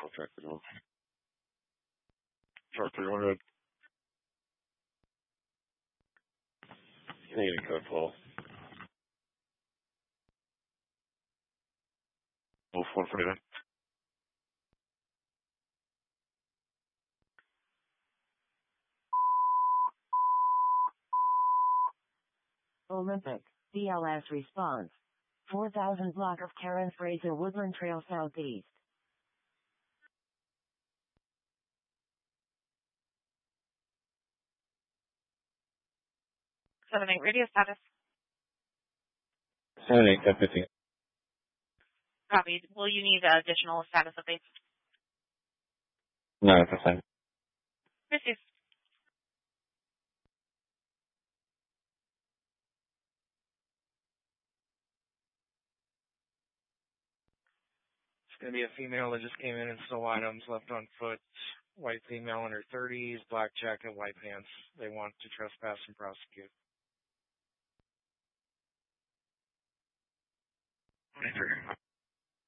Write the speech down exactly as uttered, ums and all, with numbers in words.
I'll track it down. Truck three hundred. Negative code, Paul. Wolf one forty-nine. Olympic, D L S response. four thousand block of Karen Fraser Woodland Trail Southeast. seven eight radio status. seven eight, ten fifteen. Copied. Will you need additional status updates? No, that's fine. Received. It's going to be a female that just came in and stole items, left on foot, white female in her thirties, black jacket, white pants. They want to trespass and prosecute. Enter.